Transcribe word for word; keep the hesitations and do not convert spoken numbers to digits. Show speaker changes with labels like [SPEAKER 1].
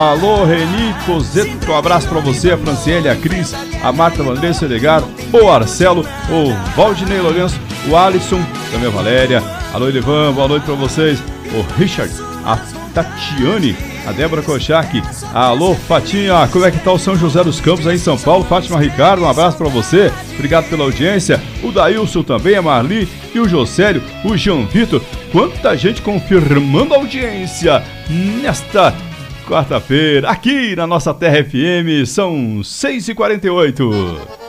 [SPEAKER 1] Alô, Reni Cozeto, um abraço pra você, a Franciele, a Cris, a Marta, o André Selegar, o Marcelo, o Valdinei Lourenço, o Alisson, também a Valéria. Alô, Elivan, boa noite pra vocês. O Richard, a Tatiane, a Débora Kochak. Alô, Fatinha, como é que tá o São José dos Campos aí em São Paulo? Fátima Ricardo, um abraço pra você, obrigado pela audiência. O Daílson também, a Marli e o Josélio, o João Vitor. Quanta gente confirmando a audiência nesta quarta-feira, aqui na nossa Terra F M, são seis e quarenta e oito.